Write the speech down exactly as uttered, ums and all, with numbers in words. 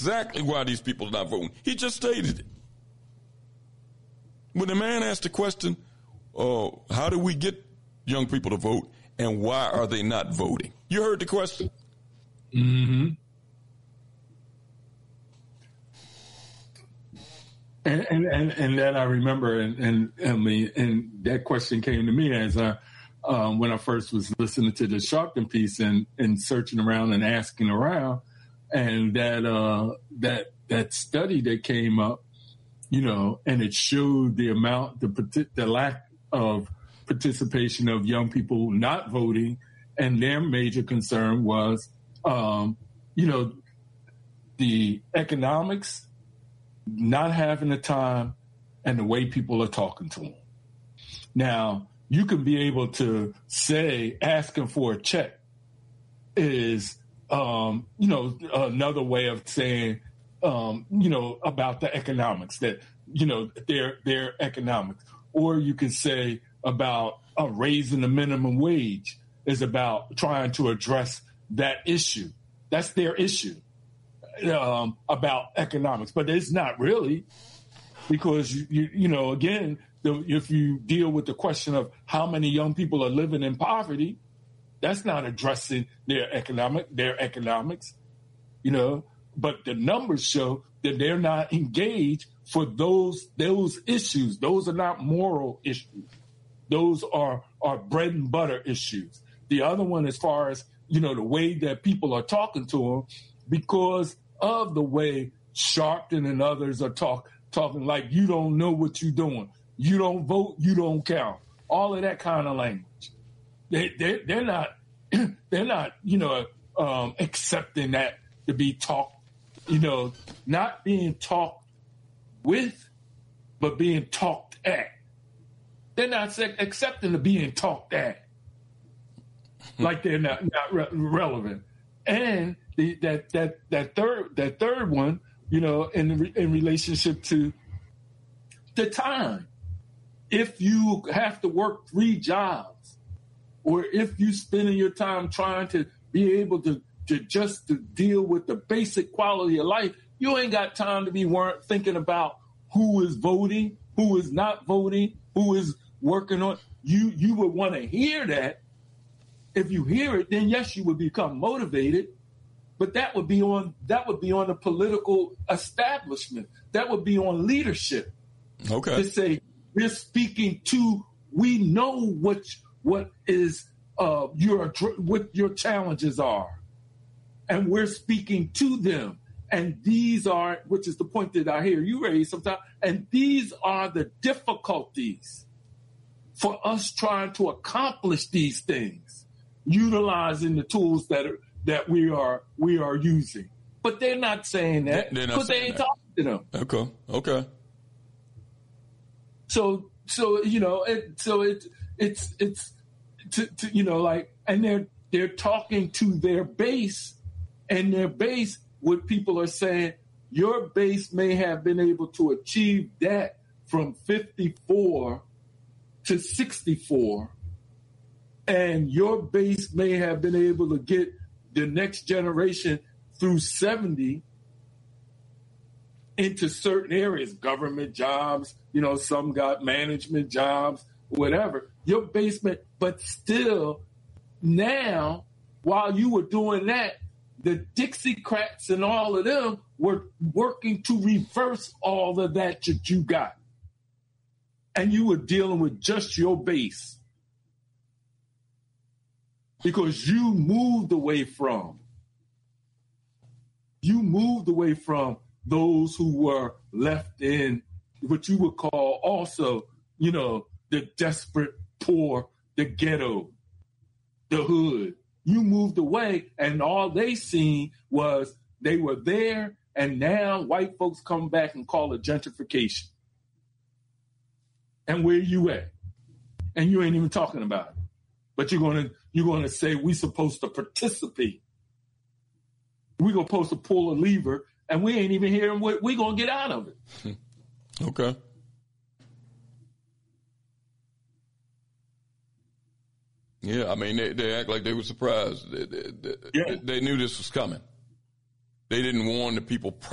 exactly why these people are not voting. He just stated it. When the man asked the question, uh, how do we get young people to vote and why are they not voting? You heard the question? Mm-hmm. And, and, and, and that I remember, and, and, I mean, and that question came to me as I, um, when I first was listening to the Sharpton piece and, and searching around and asking around, and that, uh, that, that study that came up, you know, and it showed the amount, the, the lack of participation of young people not voting, and their major concern was, um, you know, the economics, not having the time, and the way people are talking to them. Now, you can be able to say asking for a check is, um, you know, another way of saying, um, you know, about the economics, that, you know, their their economics. Or you could say about uh, raising the minimum wage is about trying to address that issue. That's their issue. Um, about economics, but it's not really, because you, you, you know, again, the, if you deal with the question of how many young people are living in poverty, that's not addressing their economic, their economics, you know. But the numbers show that they're not engaged for those those issues. Those are not moral issues. Those are are bread and butter issues. The other one, as far as, you know, the way that people are talking to them, because of the way Sharpton and others are talk, talking like, you don't know what you're doing. You don't vote, you don't count. All of that kind of language. They, they, they're not, they're not, you know, um, accepting that to be talked, you know, not being talked with, but being talked at. They're not accepting to being talked at. Like they're not, not re- relevant. And the, that that that third that third one, you know, in in relationship to the time, if you have to work three jobs, or if you spending your time trying to be able to to just to deal with the basic quality of life, you ain't got time to be weren't thinking about who is voting, who is not voting, who is working on. You you would want to hear that. If you hear it, then yes, you would become motivated, but that would be on that would be on the political establishment. That would be on leadership. Okay. To say we're speaking to, we know what what is uh, your what your challenges are, and we're speaking to them. And these are, which is the point that I hear you raise sometimes, and these are the difficulties for us trying to accomplish these things, utilizing the tools that are, that we are we are using. But they're not saying that because they ain't that. talking to them. Okay. Okay. So so you know it so it it's it's to, to, you know like and they're they're talking to their base, and their base, what people are saying, your base may have been able to achieve that from fifty-four to sixty-four. And your base may have been able to get the next generation through seventy into certain areas, government jobs, you know, some got management jobs, whatever. Your basement, but still now, while you were doing that, the Dixiecrats and all of them were working to reverse all of that that you got. And you were dealing with just your base. Because you moved away from, you moved away from those who were left in what you would call also, you know, the desperate poor, the ghetto, the hood. You moved away, and all they seen was they were there, and now white folks come back and call it gentrification. And where you at? And you ain't even talking about it. But you're gonna you're gonna say we supposed to participate. We're gonna supposed to pull a lever, and we ain't even hearing what we're gonna get out of it. Okay. Yeah, I mean, they, they act like they were surprised. They, they, yeah. they, they knew this was coming. They didn't warn the people